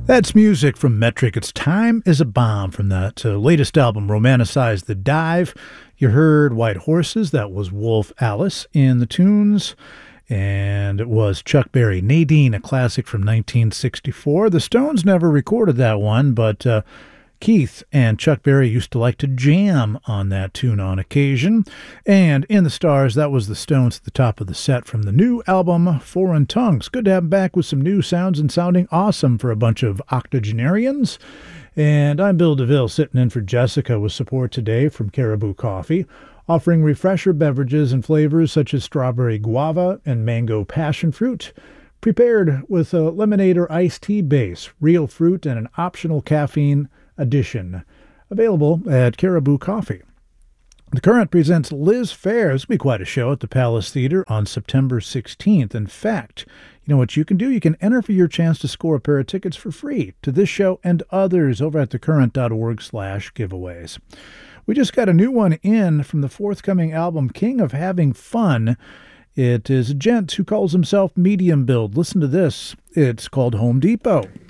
That's music from Metric. It's Time is a Bomb from that latest album, Romanticize the Dive. You heard White Horses. That was Wolf Alice in the tunes. And it was Chuck Berry, Nadine, a classic from 1964. The Stones never recorded that one, but Keith and Chuck Berry used to like to jam on that tune on occasion. And In the Stars, that was the Stones at the top of the set from the new album, Foreign Tongues. Good to have them back with some new sounds and sounding awesome for a bunch of octogenarians. And I'm Bill DeVille, sitting in for Jessica with support today from Caribou Coffee, offering refresher beverages and flavors such as strawberry guava and mango passion fruit, prepared with a lemonade or iced tea base, real fruit, and an optional caffeine addition. Available at Caribou Coffee. The Current presents Liz Phair. This will be quite a show at the Palace Theater on September 16th. In fact, you know what you can do? You can enter for your chance to score a pair of tickets for free to this show and others over at thecurrent.org/giveaways. We just got a new one in from the forthcoming album, King of Having Fun. It is a gent who calls himself Medium Build. Listen to this. It's called Home Depot.